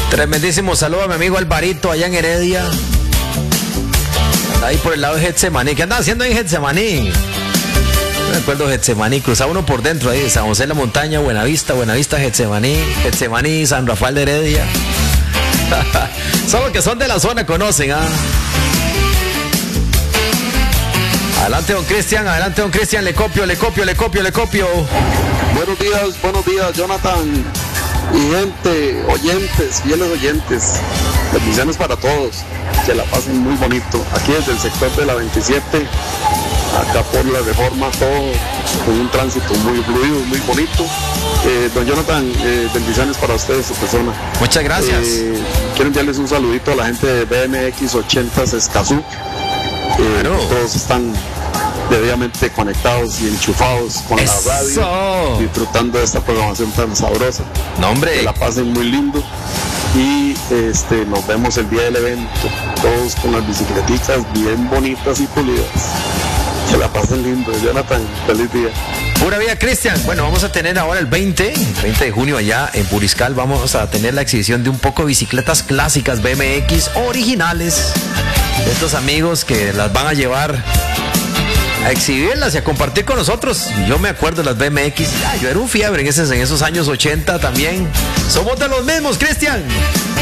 Tremendísimo saludo a mi amigo Alvarito allá en Heredia. Ahí por el lado de Getsemaní. ¿Qué andan haciendo ahí en Getsemaní? No me acuerdo de Getsemaní. Cruzaba uno por dentro ahí. San José de la Montaña, Buenavista, Getsemaní. Getsemaní, San Rafael de Heredia. Son los que son de la zona, conocen, ¿ah? Adelante, don Cristian, le copio. Buenos días, Jonathan y gente, oyentes, fieles oyentes. Bendiciones para todos, que la pasen muy bonito. Aquí desde el sector de la 27, acá por la Reforma, todo con un tránsito muy fluido, muy bonito. Don Jonathan, bendiciones para ustedes, su persona. Muchas gracias. Quiero enviarles un saludito a la gente de BMX 80 Escazú. Claro. Todos están debidamente conectados y enchufados con la radio, disfrutando de esta programación tan sabrosa. No, hombre. Que la pasen muy lindo y nos vemos el día del evento, todos con las bicicleticas bien bonitas y pulidas. Que la pasen lindo, Jonathan, feliz día. Pura vida, Cristian. Bueno, vamos a tener ahora el 20 de junio allá en Puriscal. Vamos a tener la exhibición de un poco de bicicletas clásicas BMX originales. De estos amigos que las van a llevar a exhibirlas y a compartir con nosotros. Yo me acuerdo de las BMX. Yo era un fiebre en esos años 80 también. Somos de los mismos, Cristian.